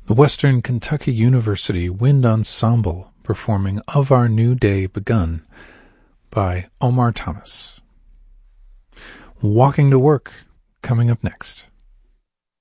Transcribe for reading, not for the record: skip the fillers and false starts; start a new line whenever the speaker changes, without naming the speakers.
The Western Kentucky University Wind Ensemble performing Of Our New Day Begun by Omar Thomas. Walking to Work coming up next.